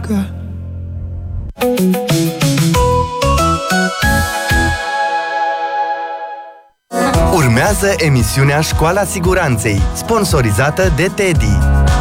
facă. Urmează emisiunea Școala Siguranței, sponsorizată de Teddy.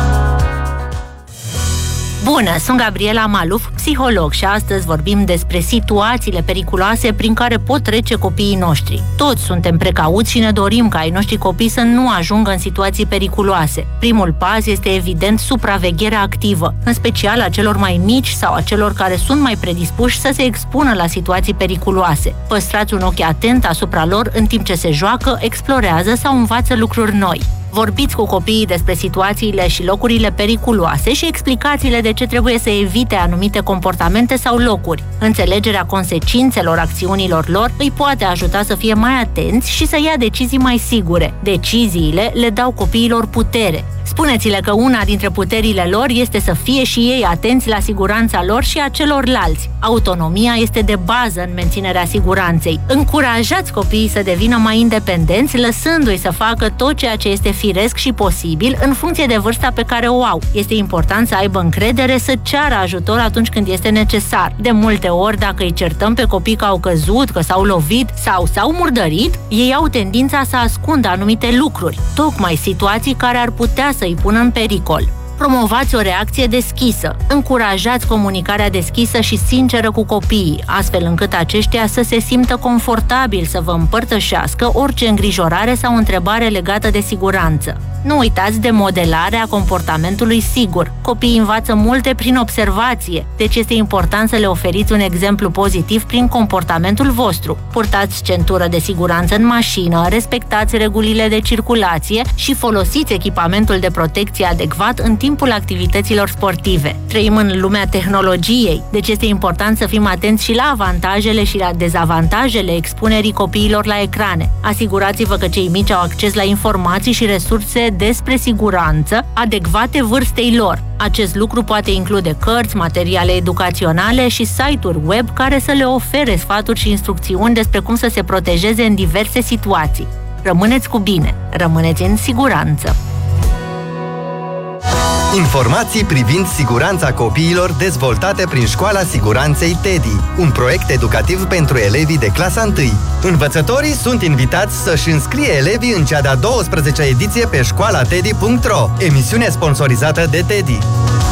Bună, sunt Gabriela Maluf, psiholog, și astăzi vorbim despre situațiile periculoase prin care pot trece copiii noștri. Toți suntem precauți și ne dorim ca ai noștri copii să nu ajungă în situații periculoase. Primul pas este evident supravegherea activă, în special a celor mai mici sau a celor care sunt mai predispuși să se expună la situații periculoase. Păstrați un ochi atent asupra lor în timp ce se joacă, explorează sau învață lucruri noi. Vorbiți cu copiii despre situațiile și locurile periculoase și explicați-le de ce trebuie să evite anumite comportamente sau locuri. Înțelegerea consecințelor acțiunilor lor îi poate ajuta să fie mai atenți și să ia decizii mai sigure. Deciziile le dau copiilor putere. Spuneți-le că una dintre puterile lor este să fie și ei atenți la siguranța lor și a celorlalți. Autonomia este de bază în menținerea siguranței. Încurajați copiii să devină mai independenți, lăsându-i să facă tot ceea ce este firesc și posibil în funcție de vârsta pe care o au. Este important să aibă încredere, să ceară ajutor atunci când este necesar. De multe ori, dacă îi certăm pe copii că au căzut, că s-au lovit sau s-au murdărit, ei au tendința să ascundă anumite lucruri, tocmai situații care ar putea să îi pună în pericol. Promovați o reacție deschisă. Încurajați comunicarea deschisă și sinceră cu copiii, astfel încât aceștia să se simtă confortabil să vă împărtășească orice îngrijorare sau întrebare legată de siguranță. Nu uitați de modelarea comportamentului sigur. Copiii învață multe prin observație, deci este important să le oferiți un exemplu pozitiv prin comportamentul vostru. Purtați centură de siguranță în mașină, respectați regulile de circulație și folosiți echipamentul de protecție adecvat în timpul activităților sportive. Trăim în lumea tehnologiei, deci este important să fim atenți și la avantajele și la dezavantajele expunerii copiilor la ecrane. Asigurați-vă că cei mici au acces la informații și resurse despre siguranță adecvate vârstei lor. Acest lucru poate include cărți, materiale educaționale și site-uri web care să le ofere sfaturi și instrucțiuni despre cum să se protejeze în diverse situații. Rămâneți cu bine, rămâneți în siguranță! Informații privind siguranța copiilor dezvoltate prin Școala Siguranței Teddy, un proiect educativ pentru elevii de clasa 1. Învățătorii sunt invitați să-și înscrie elevii în cea de-a 12-a ediție pe școalateddy.ro, emisiune sponsorizată de Teddy.